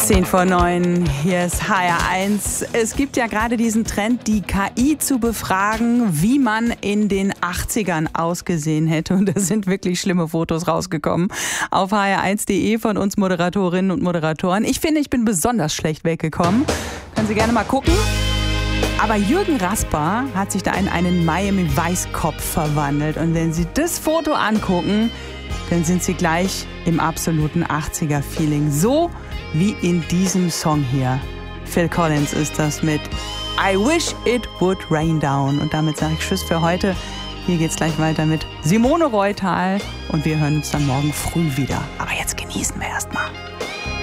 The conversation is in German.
10:09, hier ist HR1. Es gibt ja gerade diesen Trend, die KI zu befragen, wie man in den 80ern ausgesehen hätte. Und da sind wirklich schlimme Fotos rausgekommen auf hr1.de von uns Moderatorinnen und Moderatoren. Ich finde, ich bin besonders schlecht weggekommen. Können Sie gerne mal gucken. Aber Jürgen Rasper hat sich da in einen Miami Weißkopf verwandelt. Und wenn Sie das Foto angucken, dann sind Sie gleich im absoluten 80er-Feeling. So wie in diesem Song hier. Phil Collins ist das mit I Wish It Would Rain Down. Und damit sage ich Tschüss für heute. Hier geht's gleich weiter mit Simone Reutal. Und wir hören uns dann morgen früh wieder. Aber jetzt genießen wir erstmal.